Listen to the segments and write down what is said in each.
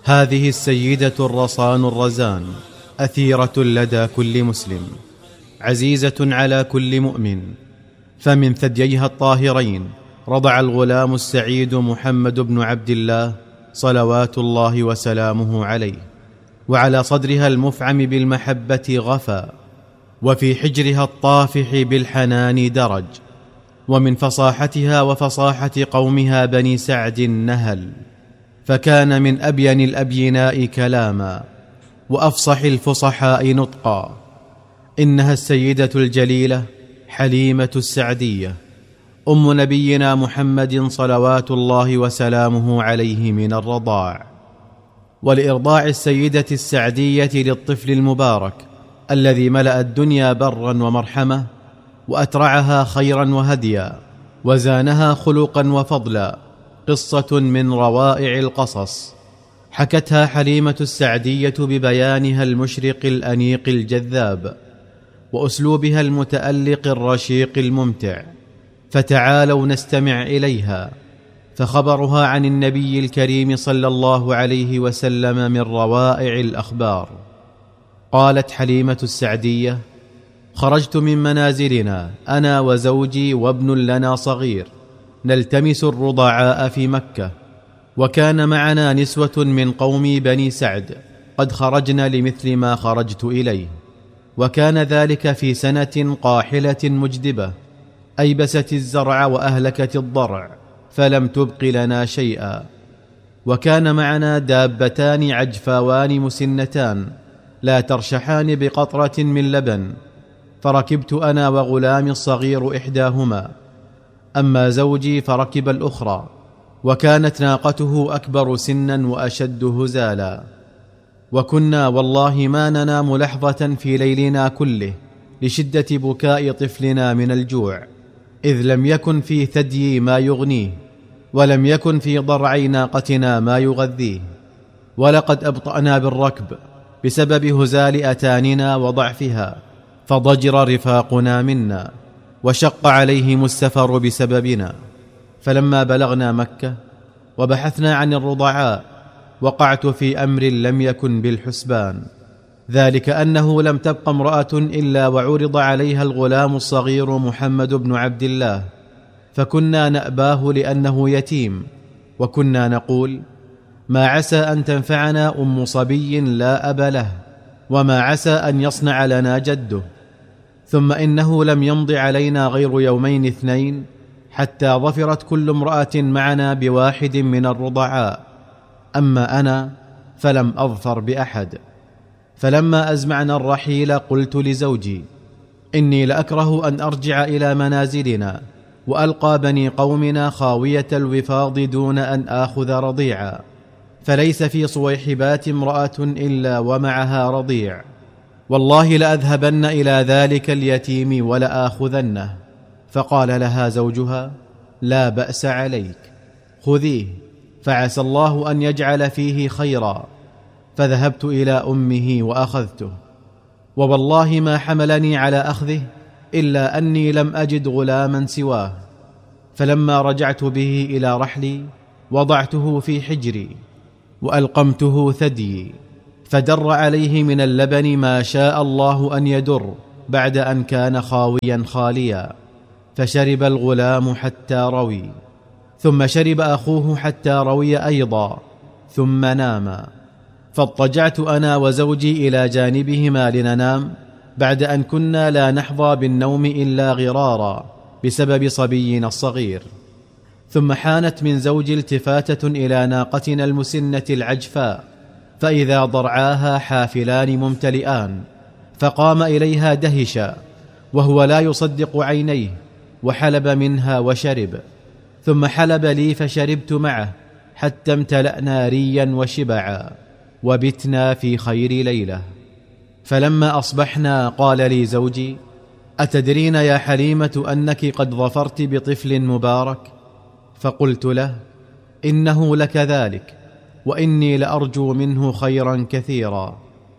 هذه السيدة الرصان الرزان أثيرة لدى كل مسلم، عزيزة على كل مؤمن، فمن ثدييها الطاهرين رضع الغلام السعيد محمد بن عبد الله صلوات الله وسلامه عليه، وعلى صدرها المفعم بالمحبة غفا، وفي حجرها الطافح بالحنان درج، ومن فصاحتها وفصاحة قومها بني سعد نهل، فكان من أبين الأبيناء كلاما وأفصح الفصحاء نطقا. إنها السيدة الجليلة حليمة السعدية أم نبينا محمد صلوات الله وسلامه عليه من الرضاع. ولإرضاع السيدة السعدية للطفل المبارك الذي ملأ الدنيا برا ومرحمة، وأترعها خيرا وهديا، وزانها خلقا وفضلا، قصة من روائع القصص حكتها حليمة السعدية ببيانها المشرق الأنيق الجذاب، وأسلوبها المتألق الرشيق الممتع، فتعالوا نستمع إليها. فخبرها عن النبي الكريم صلى الله عليه وسلم من روائع الأخبار. قالت حليمة السعدية: خرجت من منازلنا أنا وزوجي وابن لنا صغير نلتمس الرضعاء في مكة، وكان معنا نسوة من قوم بني سعد قد خرجنا لمثل ما خرجت إليه، وكان ذلك في سنة قاحلة مجدبة أيبست الزرع وأهلكت الضرع فلم تبق لنا شيئا، وكان معنا دابتان عجفاوان مسنتان لا ترشحان بقطرة من لبن، فركبت أنا وغلامي الصغير إحداهما، أما زوجي فركب الأخرى، وكانت ناقته أكبر سنا وأشد هزالا، وكنا والله ما ننام لحظة في ليلنا كله لشدة بكاء طفلنا من الجوع، إذ لم يكن في ثديي ما يغنيه، ولم يكن في ضرعي ناقتنا ما يغذيه، ولقد أبطأنا بالركب بسبب هزال أتاننا وضعفها، فضجر رفاقنا منا، وشق عليهم السفر بسببنا. فلما بلغنا مكة وبحثنا عن الرضعاء وقعت في أمر لم يكن بالحسبان، ذلك أنه لم تبق امرأة إلا وعرض عليها الغلام الصغير محمد بن عبد الله، فكنا نأباه لأنه يتيم، وكنا نقول: ما عسى أن تنفعنا أم صبي لا أب له، وما عسى أن يصنع لنا جده. ثم إنه لم يمض علينا غير يومين اثنين حتى ظفرت كل امرأة معنا بواحد من الرضعاء، أما أنا فلم أظفر بأحد. فلما أزمعنا الرحيل قلت لزوجي: إني لأكره أن أرجع إلى منازلنا وألقى بني قومنا خاوية الوفاض دون أن آخذ رضيعا، فليس في صويحبات امرأة إلا ومعها رضيع، والله لأذهبن إلى ذلك اليتيم ولآخذنه. فقال لها زوجها: لا بأس عليك، خذيه، فعسى الله أن يجعل فيه خيرا. فذهبت إلى أمه وأخذته، ووالله ما حملني على أخذه إلا أني لم أجد غلاما سواه. فلما رجعت به إلى رحلي وضعته في حجري وألقمته ثديي، فدر عليه من اللبن ما شاء الله أن يدر بعد أن كان خاويا خاليا، فشرب الغلام حتى روي، ثم شرب أخوه حتى روي أيضا، ثم ناما. فاضطجعت أنا وزوجي إلى جانبهما لننام، بعد أن كنا لا نحظى بالنوم إلا غرارا بسبب صبينا الصغير. ثم حانت من زوجي التفاتة إلى ناقتنا المسنة العجفاء، فإذا ضرعاها حافلان ممتلئان، فقام إليها دهشا وهو لا يصدق عينيه، وحلب منها وشرب، ثم حلب لي فشربت معه حتى امتلأنا ريا وشبعا، وبتنا في خير ليلة. فلما أصبحنا قال لي زوجي: أتدرين يا حليمة أنك قد ظفرت بطفل مبارك؟ فقلت له: إنه لكذلك، وإني لأرجو منه خيرا كثيرا.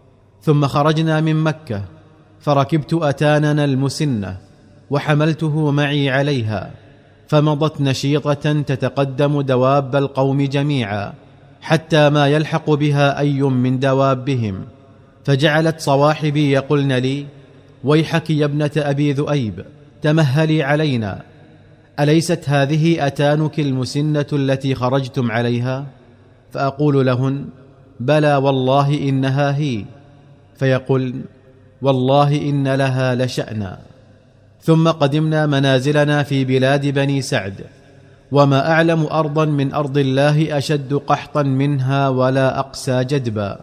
ثم خرجنا من مكة، فركبت أتاننا المسنة وحملته معي عليها، فمضت نشيطة تتقدم دواب القوم جميعا حتى ما يلحق بها أي من دوابهم، فجعلت صواحبي يقولن لي: ويحك يا ابنة أبي ذؤيب، تمهلي علينا، أليست هذه أتانك المسنة التي خرجتم عليها؟ فأقول لهن: بلى والله إنها هي. فيقولن: والله إن لها لشأنا. ثم قدمنا منازلنا في بلاد بني سعد، وما أعلم أرضا من أرض الله أشد قحطا منها ولا أقسى جدبا،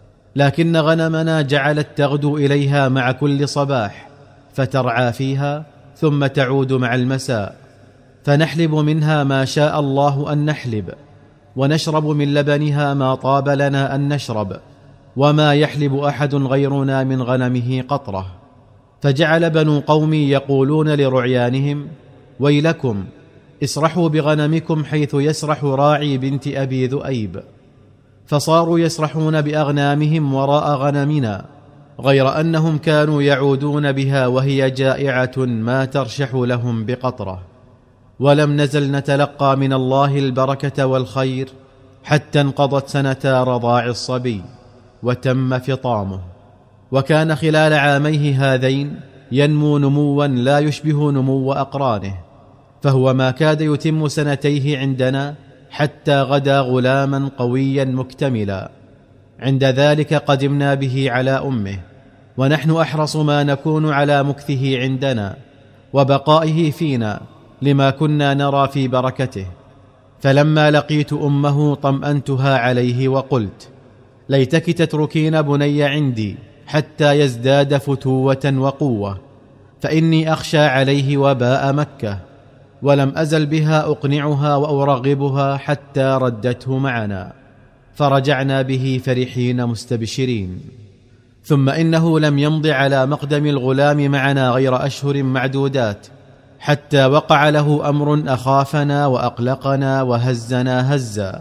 لكن غنمنا جعلت تغدو إليها مع كل صباح، فترعى فيها ثم تعود مع المساء، فنحلب منها ما شاء الله أن نحلب، ونشرب من لبنها ما طاب لنا أن نشرب، وما يحلب أحد غيرنا من غنمه قطرة. فجعل بنو قومي يقولون لرعيانهم: ويلكم، اسرحوا بغنمكم حيث يسرح راعي بنت أبي ذؤيب. فصاروا يسرحون بأغنامهم وراء غنمنا، غير أنهم كانوا يعودون بها وهي جائعة ما ترشح لهم بقطرة. ولم نزل نتلقى من الله البركة والخير حتى انقضت سنتا رضاع الصبي وتم فطامه. وكان خلال عاميه هذين ينمو نموا لا يشبه نمو أقرانه، فهو ما كاد يتم سنتيه عندنا حتى غدا غلاما قويا مكتملا. عند ذلك قدمنا به على أمه، ونحن أحرص ما نكون على مكثه عندنا وبقائه فينا، لما كنا نرى في بركته. فلما لقيت أمه طمأنتها عليه وقلت: ليتك تتركين بني عندي حتى يزداد فتوة وقوة، فإني أخشى عليه وباء مكة. ولم أزل بها أقنعها وأرغبها حتى ردته معنا، فرجعنا به فرحين مستبشرين. ثم إنه لم يمض على مقدم الغلام معنا غير أشهر معدودات، حتى وقع له أمر أخافنا وأقلقنا وهزنا هزا.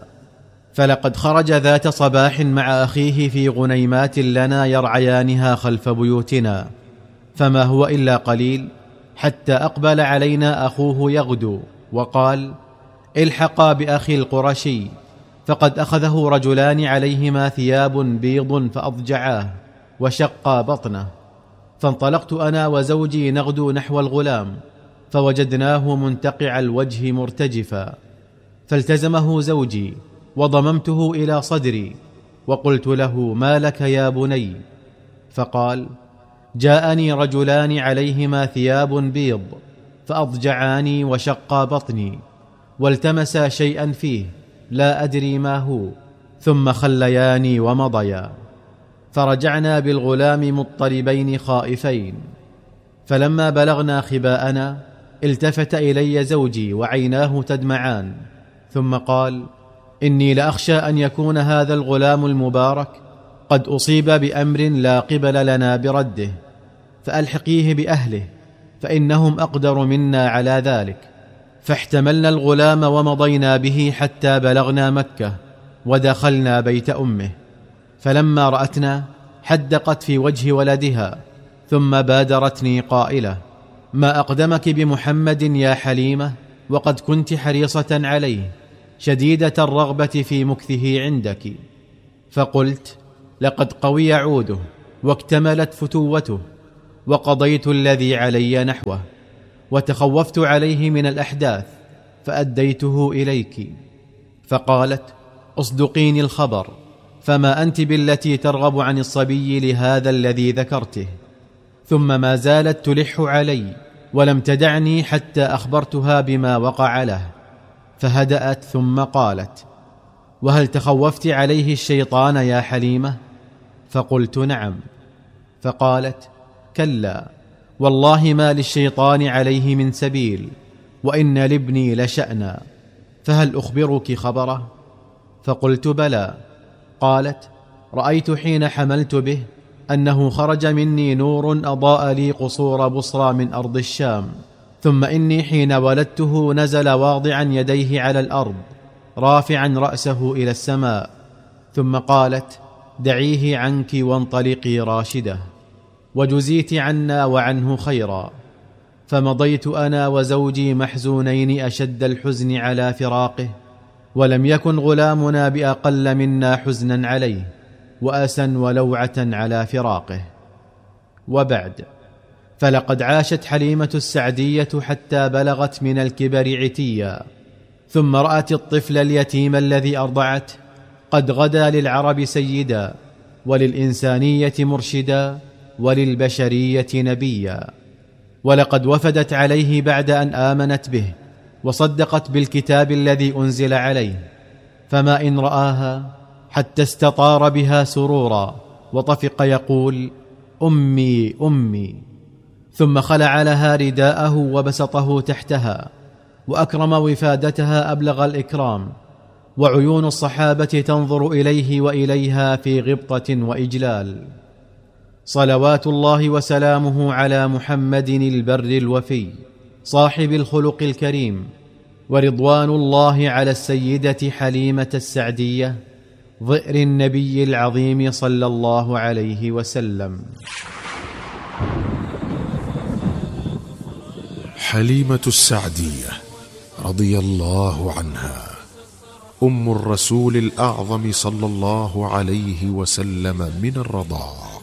فلقد خرج ذات صباح مع أخيه في غنيمات لنا يرعيانها خلف بيوتنا، فما هو إلا قليل حتى أقبل علينا أخوه يغدو وقال: الحقا بأخي القرشي، فقد أخذه رجلان عليهما ثياب بيض فأضجعاه وشقا بطنه. فانطلقت أنا وزوجي نغدو نحو الغلام، فوجدناه منتقع الوجه مرتجفا، فالتزمه زوجي وضممته إلى صدري وقلت له: ما لك يا بني؟ فقال: جاءني رجلان عليهما ثياب بيض فأضجعاني وشقا بطني، والتمسا شيئا فيه لا أدري ما هو، ثم خلياني ومضيا. فرجعنا بالغلام مضطربين خائفين. فلما بلغنا خباءنا التفت إلي زوجي وعيناه تدمعان، ثم قال: إني لأخشى أن يكون هذا الغلام المبارك قد أصيب بأمر لا قبل لنا برده، فألحقيه بأهله فإنهم أقدر منا على ذلك. فاحتملنا الغلام ومضينا به حتى بلغنا مكة، ودخلنا بيت أمه. فلما رأتنا حدقت في وجه ولدها، ثم بادرتني قائلة: ما أقدمك بمحمد يا حليمة، وقد كنت حريصة عليه شديدة الرغبة في مكثه عندك. فقلت: لقد قوي عوده واكتملت فتوته، وقضيت الذي علي نحوه، وتخوفت عليه من الأحداث فأديته إليك. فقالت: اصدقيني الخبر، فما أنت بالتي ترغب عن الصبي لهذا الذي ذكرته؟ ثم ما زالت تلح علي ولم تدعني حتى أخبرتها بما وقع له، فهدأت ثم قالت: وهل تخوفت عليه الشيطان يا حليمة؟ فقلت: نعم. فقالت: كلا، والله ما للشيطان عليه من سبيل، وإن لابني لشأنا، فهل أخبرك خبره؟ فقلت: بلى. قالت: رأيت حين حملت به أنه خرج مني نور أضاء لي قصور بصرى من أرض الشام، ثم إني حين ولدته نزل واضعا يديه على الأرض رافعا رأسه إلى السماء، ثم قالت: دعيه عنك وانطلقي راشدة، وجزيت عنا وعنه خيرا. فمضيت أنا وزوجي محزونين أشد الحزن على فراقه، ولم يكن غلامنا بأقل منا حزنا عليه وأسا ولوعة على فراقه. وبعد، فلقد عاشت حليمة السعدية حتى بلغت من الكبر عتيا، ثم رأت الطفل اليتيم الذي أرضعته قد غدا للعرب سيدا، وللإنسانية مرشدا، وللبشرية نبيا. ولقد وفدت عليه بعد أن آمنت به وصدقت بالكتاب الذي أنزل عليه، فما إن رآها حتى استطار بها سرورا، وطفق يقول: أمي أمي. ثم خلع لها رداءه وبسطه تحتها، وأكرم وفادتها أبلغ الإكرام، وعيون الصحابة تنظر إليه وإليها في غبطة وإجلال. صلوات الله وسلامه على محمد البر الوفي صاحب الخلق الكريم، ورضوان الله على السيدة حليمة السعدية ظئر النبي العظيم صلى الله عليه وسلم. حليمة السعدية رضي الله عنها أم الرسول الأعظم صلى الله عليه وسلم من الرضاعة.